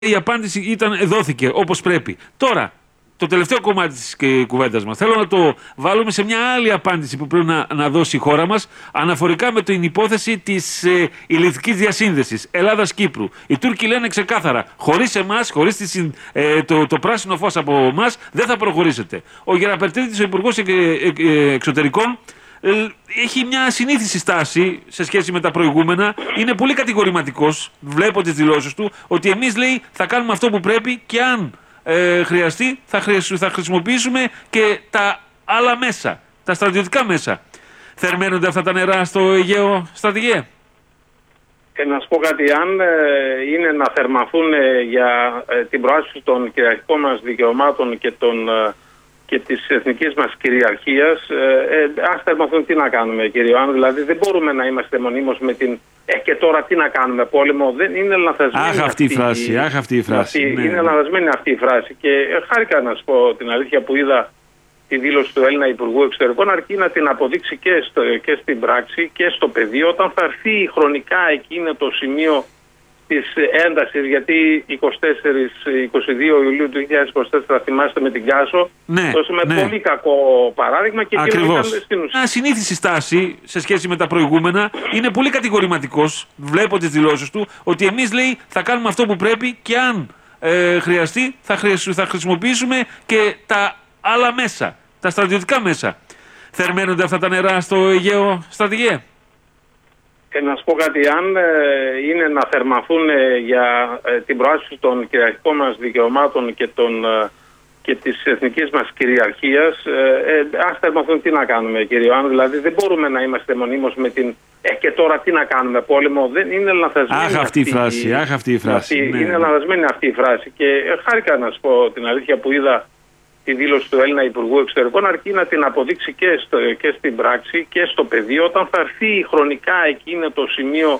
η απάντηση δόθηκε όπως πρέπει. Τώρα, το τελευταίο κομμάτι της κουβέντας μας θέλω να το βάλουμε σε μια άλλη απάντηση που πρέπει να δώσει η χώρα μας αναφορικά με την υπόθεση της ηλεκτρικής διασύνδεσης Ελλάδας-Κύπρου. Οι Τούρκοι λένε ξεκάθαρα, χωρίς εμάς, χωρίς το πράσινο φως από εμάς, δεν θα προχωρήσετε. Ο Γεραπετρίτης, ο Υπουργός Εξωτερικών, έχει μια συνήθιση στάση σε σχέση με τα προηγούμενα. Είναι πολύ κατηγορηματικός, βλέπω τις δηλώσεις του, ότι εμείς, λέει, θα κάνουμε αυτό που πρέπει και αν χρειαστεί θα χρησιμοποιήσουμε και τα άλλα μέσα, τα στρατιωτικά μέσα. Θερμαίνονται αυτά τα νερά στο Αιγαίο, στρατηγέ? Να σου πω κάτι, αν είναι να θερμαθούν για την προάσπιση των κυριαρχικών μας δικαιωμάτων και της εθνικής μας κυριαρχίας, ας θερμαθούν, τι να κάνουμε, κύριε Ιωάννου? Δηλαδή δεν μπορούμε να είμαστε μονίμως με την και τώρα τι να κάνουμε, πόλεμο? Δεν είναι λανθασμένη αυτή η φράση. Ναι. Είναι λανθασμένη αυτή η φράση και χάρηκα, να σου πω την αλήθεια, που είδα τη δήλωση του Έλληνα Υπουργού Εξωτερικών, αρκεί να την αποδείξει και στην πράξη και στο πεδίο, όταν θα έρθει χρονικά εκείνο το σημείο της έντασης, γιατί 24-22 Ιουλίου του 2024, θυμάστε, με την Κάσο, δώσαμε πολύ κακό παράδειγμα και ακριβώς. Στην ουσία. Συνήθιση στάση σε σχέση με τα προηγούμενα, είναι πολύ κατηγορηματικός, βλέπω τις δηλώσεις του, ότι εμείς, λέει, θα κάνουμε αυτό που πρέπει και αν χρειαστεί θα χρησιμοποιήσουμε και τα άλλα μέσα, τα στρατιωτικά μέσα. Θερμαίνονται αυτά τα νερά στο Αιγαίο, στρατηγέ? Να σου πω κάτι, αν είναι να θερμαθούν για την προάσπιση των κυριαρχικών μας δικαιωμάτων και της εθνικής μας κυριαρχίας, ας θερμαθούν, τι να κάνουμε, κύριε Ιωάννου? Δηλαδή δεν μπορούμε να είμαστε μονίμως με την και τώρα τι να κάνουμε, πόλεμο? Δεν είναι λανθασμένη αυτή η φράση. Είναι λανθασμένη αυτή η φράση και χάρηκα, να σου πω την αλήθεια, που είδα τη δήλωση του Έλληνα Υπουργού Εξωτερικών, αρκεί να την αποδείξει και στην πράξη και στο πεδίο, όταν θα έρθει χρονικά εκείνο το σημείο